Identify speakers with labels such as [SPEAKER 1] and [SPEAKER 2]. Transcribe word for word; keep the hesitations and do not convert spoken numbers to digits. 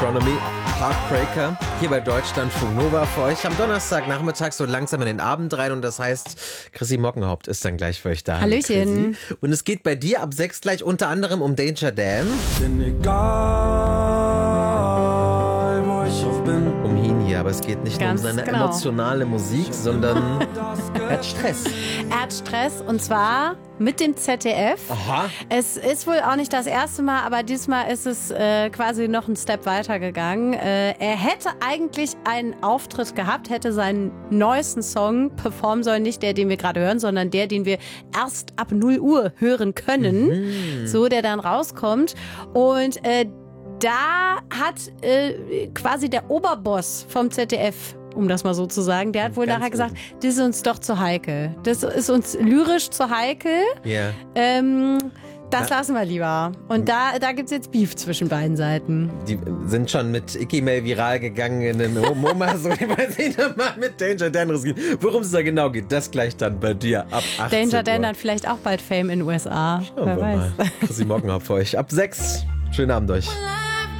[SPEAKER 1] Astronomy, Heartbreaker, hier bei Deutschlandfunk Nova für euch am Donnerstagnachmittag so langsam in den Abend rein und das heißt, Chrissy Mockenhaupt ist dann gleich für euch da.
[SPEAKER 2] Hallöchen.
[SPEAKER 1] Chrissy. Und es geht bei dir ab sechs gleich unter anderem um Danger Dan.
[SPEAKER 3] Denn egal, wo ich auch bin.
[SPEAKER 1] Um ihn hier, aber es geht nicht
[SPEAKER 2] Ganz
[SPEAKER 1] nur um seine
[SPEAKER 2] genau.
[SPEAKER 1] emotionale Musik, sondern er hat Stress.
[SPEAKER 2] Er hat Stress und zwar mit dem Z D F.
[SPEAKER 1] Aha.
[SPEAKER 2] Es ist wohl auch nicht das erste Mal, aber diesmal ist es äh, quasi noch einen Step weiter gegangen. Äh, er hätte eigentlich einen Auftritt gehabt, hätte seinen neuesten Song performen sollen. Nicht der, den wir gerade hören, sondern der, den wir erst ab null Uhr hören können. Mhm. So, der dann rauskommt. Und äh, da hat äh, quasi der Oberboss vom Z D F, um das mal so zu sagen, der hat wohl
[SPEAKER 1] Ganz
[SPEAKER 2] nachher gesagt,
[SPEAKER 1] oben.
[SPEAKER 2] das ist uns doch zu heikel. Das ist uns lyrisch zu heikel.
[SPEAKER 1] Ja.
[SPEAKER 2] Ähm, das
[SPEAKER 1] Ja.
[SPEAKER 2] lassen wir lieber. Und da, da gibt es jetzt Beef zwischen beiden Seiten.
[SPEAKER 1] Die sind schon mit Icky-Mail viral gegangen in den MoMA, so wie man sie nochmal mit Danger Dan riskiert. Worum es da genau geht, das gleich dann bei dir ab achtzehn
[SPEAKER 2] Danger Dan
[SPEAKER 1] Uhr.
[SPEAKER 2] hat vielleicht auch bald Fame in den U S A.
[SPEAKER 1] Schauen
[SPEAKER 2] Wer
[SPEAKER 1] wir
[SPEAKER 2] weiß.
[SPEAKER 1] mal. Chrissy Mockenhaupt für euch ab sechs. Schönen Abend euch.